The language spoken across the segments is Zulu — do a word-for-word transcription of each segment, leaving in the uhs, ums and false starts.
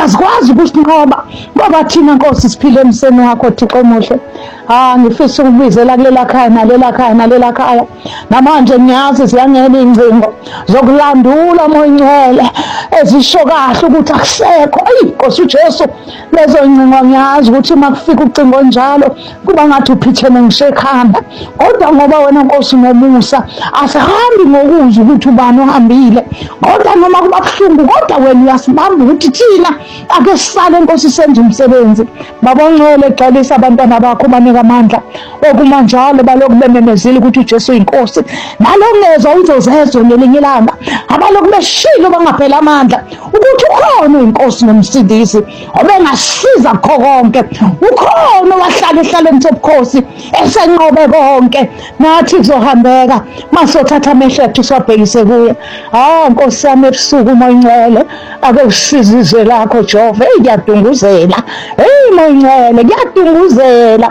uyazikwazi ukusinqoba ngoba thina Nkosi siphile emseni wakho Thixo omuhle. Ah ngifisa ukubizela kulela khaya nalela khaya nalela khaya namanje ngiyazi ziyangena ingcingo zokulandula moyingcwele ezisho kahle ukuthi akusekho. Ayi Nkosi uJesu lezo ngcingo ngiyazi ukuthi makufika ucingo njalo kuba ngathi uphithene ngishekhanda, kodwa ngoba wena Nkosi ngomusa asihambi ngokuzwa ukuthi ubani ohambile, kodwa noma kuba kuhlungu kodwa wena uyasibamba ukuthi thina ake sisale Nkosi senze umsebenzi. Baba ongcwele xolisa abantwana bakho banika amandla okuma njalo baloku bememezile ukuthi uJesu uyinkosi, nalongezwa uzozezwe ngelinye ilanga abaloku beshilo bangaphela amandla ukuthi ukhona uyinkosi nomsindisi obengasiza kho konke, ukhona wahlala ehlalweni sobukhosi esenqobe konke. Nathi kuzohambeka masothatha amehlo ethu sobhekise kuye. Ah Nkosi yami ebusuku umoyingcwele ake usizizwe lakho Jehova. Hey ngiyadunguzela, hey moyingcwele ngiyadunguzela.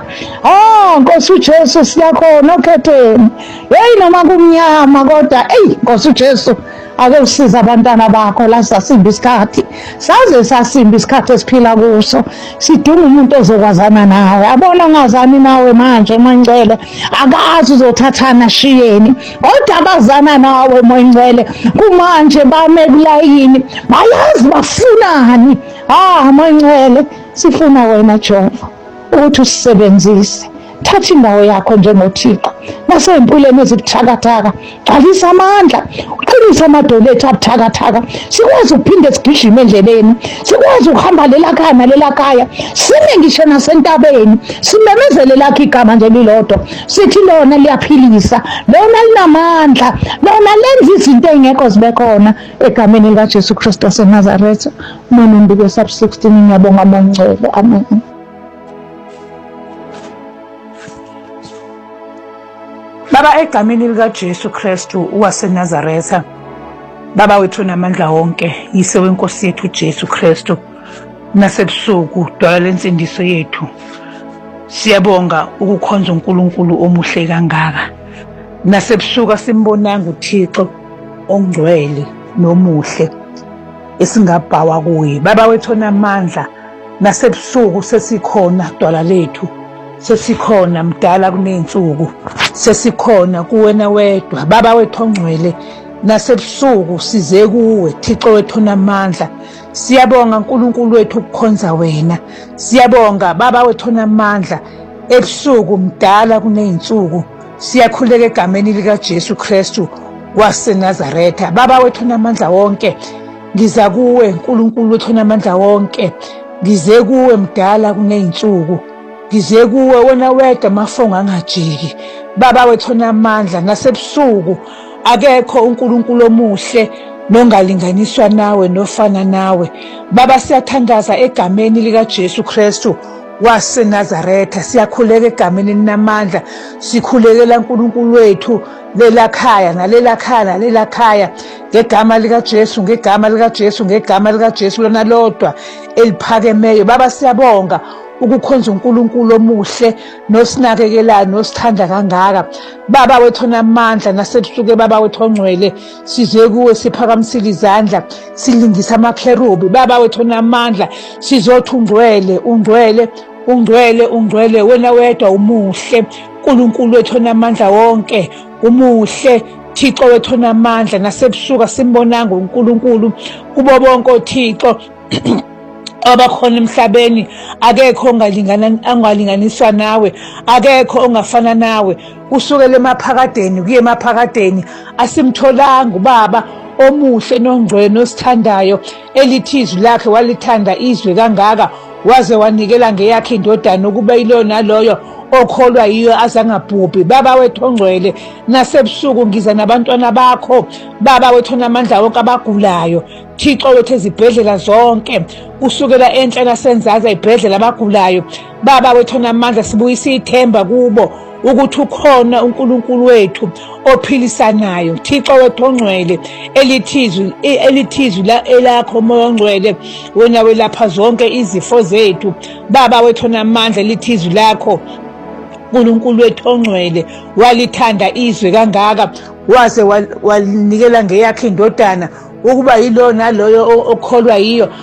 Ah Nkosi uJesu siyakhona okhetheni, hey noma kumnyama kodwa hey Nkosi uJesu ake usiza abantwana bakho la sasimba isikhathi, saze sasimba isikhathi esiphila kuso. Sidinga umuntu ozokwazana nawe, abona ongazani nawe manje moyingcwele akazi uzothathana shiyeni, kodwa abazana nawe moyingcwele kumanje bame kulayini bayazi bafunani. Ah moyingcwele sifuna wena Jehova ukuthi usisebenzise, thatha indawo yakho njengoThixo nasempilweni ezibuthakathaka, gcwalisa amandla, uqinise amadolo ethu abuthakathaka, sikwazi ukuphinde sigijime endleleni, sikwazi ukuhamba lela khaya nalela khaya, sime ngisho nasentabeni simemezele lakho igama nje lilodwa sithi lona liyaphilisa, lona linamandla, lona lenza izinto ezingekho zibe khona egameni likaJesu Kristu waseNazaretha. Mina umbiko sub sixteen ngiyabonga mongcwele. Amen. Baba egameni likaJesu Kristu waseNazaretha, Baba wethu namandla wonke, yise wenkosi yethu Jesu Kristu, nasebusuku dwala lensindiso yethu, siyabonga ukukhonza uNkulunkulu omuhle kangaka. Nasebusuku simbonanga uThixo ongcwele nomuhle esingabhawa kuye. Baba wethu namandla, nasebusuku sesikhona dwala lethu, sesikhona mdala kunensuku, sesikhona kuwena wedwa. Baba wethu ongcwele, nasebusuku size kuwe Thixo wethu namandla. Siyabonga uNkulunkulu wethu ukukhonza wena, siyabonga Baba wethu namandla, ebusuku mdala kuneyinsuku siyakhuleka egameni likaJesu Kristu waseNazaretha. Baba wethu namandla wonke, ngiza kuwe uNkulunkulu wethu namandla wonke, ngize kuwe mdala kuneyinsuku, ngize kuwe wena wedwa mafongo angajiki. Baba wethu namandla, nasebusuku akekho uNkulunkulu omuhle nongalinganiswa nawe nofana nawe. Baba siyathandaza egameni likaJesu Kristu waseNazaretha, siyakhuleka egameni namandla, sikhulekela uNkulunkulu wethu lela khaya nalela khaya nalela khaya ngegama likaJesu, ngegama likaJesu, ngegama likaJesu lona lodwa eliphakemeyo. Baba siyabonga ukukhonza uNkulunkulu omuhle nosinakekelayo nosithanda kangaka. Baba wethu namandla, nasebusuku Baba wethu ongcwele, size kuwe siphakamisile izandla silingisa amakherubi. Baba wethu namandla, sizothi ungcwele ungcwele ungcwele ungcwele, wena wedwa umuhle uNkulunkulu wethu namandla wonke, umuhle Thixo wethu namandla. Nasebusuku simbonanga uNkulunkulu kubo bonke oThixo abakhona emhlabeni, akekho ongalingana ongalinganiswa nawe, akekho ongafana nawe. Kusukela emaphakadeni kuye emaphakadeni asimtholanga ubaba omuhle nongcwele nosithandayo, elithi izwi lakhe walithanda izwe kangaka waze wanikela ngeyakhe indodana ukuba yilona loyo okholwa yiyo azangabhubhi. Baba wethu ongcwele, nasebusuku ngiza nabantwana bakho Baba wethu namandla wonke abagulayo Thixo wethu ezibhedlela zonke kusukela enhla nasenzaza ibhedlela abagulayo. Baba wethu namandla, sibuyisa ithemba kubo ukuthi ukhona uNkulunkulu wethu ophilisanayo Thixo wethu ongcwele, elithizwi elithizwi la elakho moya ongcwele, wena welapha zonke izifo zethu. Baba wethu namandla, elithizwi lakho uNkulunkulu wethu ongcwele walithanda izwe kangaka waze walinikela ngeyakhe indodana ukuba yilona loyo okholwa yiyo